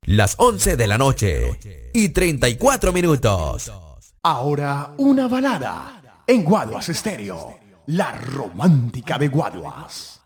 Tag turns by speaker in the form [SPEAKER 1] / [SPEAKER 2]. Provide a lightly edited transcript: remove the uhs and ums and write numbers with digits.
[SPEAKER 1] Las 11 de la noche y 34 minutos.
[SPEAKER 2] Ahora una balada en Guaduas Estéreo, la romántica de Guaduas.